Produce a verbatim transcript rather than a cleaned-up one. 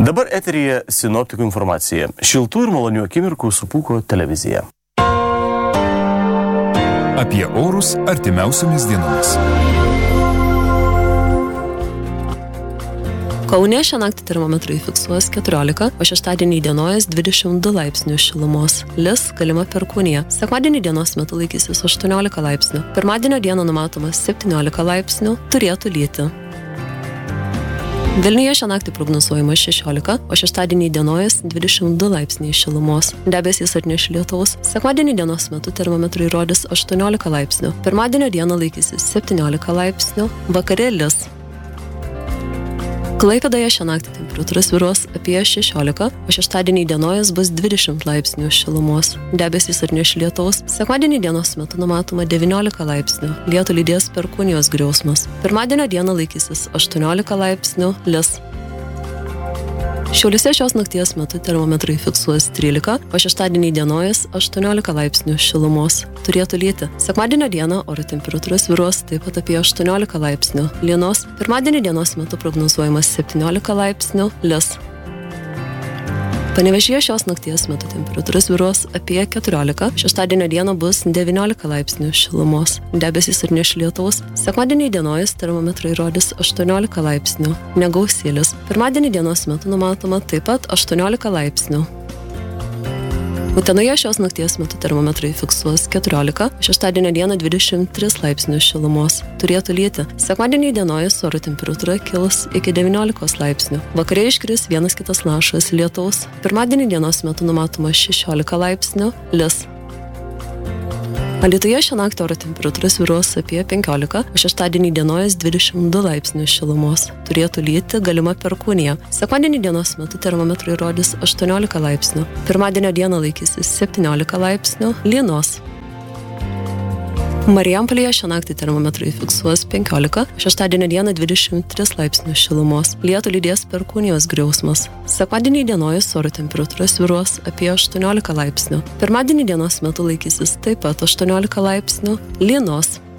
Dabar eteryje sinoptikų informacija. Šiltų ir malonių akimirkų su Pūko televizija. Apie orus artimiausiomis dienomis. Kaune šią naktį termometrai fiksuos keturiolika, o šeštadienį įdienojus dvidešimt du laipsnių šilumos. Lis galima perkūnija. Sekmadienį dienos metu laikysis aštuoniolika laipsnių. Pirmadienio dieną numatomas septyniolika laipsnių, turėtų lyti. Vilniuje šią naktį prognozuojama šešiolika, o šeštadienį įdienojus dvidešimt du laipsniai šilumos. Debesys atneš lietaus. Sekmadienį dienos metu termometrai rodys aštuoniolika laipsnių. Pirmadienio dieną laikysis septyniolika laipsnių, vakare lis. Klaipėdoje šią naktį temperatūra svyruos apie šešiolika, o šeštadienį įdienojus bus dvidešimt laipsnių šilumos. Debesys atneš lietaus. Sekmadienį dienos metu numatoma devyniolika laipsnių. Lietų lydės perkūnijos griausmas. Pirmadienio dieną laikysis aštuoniolika laipsnių, lis. Šiauliuose šios nakties metu termometrai fiksuos trylika, o šeštadienį įdienojus aštuoniolika laipsnių šilumos. Turėtų lyti. Sekmadienio dieną oro temperatūra svyruos taip pat apie aštuoniolika laipsnių. Lienos. Pirmadienį dienos metu prognozuojamas septyniolika laipsnių, lis. Panevėžyje šios nakties metu temperatūra svyruos apie keturiolika, šeštadienio dieną bus devyniolika laipsnių šilumos. Debesys atneš lietaus. Sekmadienį įdienojus termometrai rodys aštuoniolika laipsnių, negausėlis. Pirmadienį dienos metu numatoma taip pat aštuoniolika laipsnių. Utenoje šios nakties metu termometrai fiksuos keturiolika, šeštadienio dieną dvidešimt tris laipsnių šilumos. Turėtų lyti. Sekmadienį įdienojus oro temperatūra kils iki devyniolikos laipsnių. Vakare iškris vienas kitas lašas lietaus. Pirmadienį dienos metu numatoma šešiolika laipsnių, lis. Alytuje šią naktį oro temperatūra svyruos apie penkiolika, o šeštadienį įdienojus dvidešimt du laipsnių šilumos. Turėtų lyti, galima perkūnija. Sekmadienį dienos metu termometrai rodys aštuoniolika laipsnių. Pirmadienio dieną laikysis septyniolika laipsnių, lynos. Marijampolėje šią naktį termometrai fiksuos penkiolika, šeštadienio dieną dvidešimt tris laipsnių šilumos. Lietų lydės perkūnijos griausmas. Sekmadienį įdienojus oro temperatūra svyruos apie aštuoniolika laipsnių. Pirmadienį dienos metu laikysis taip pat aštuoniolika laipsnių, lynos.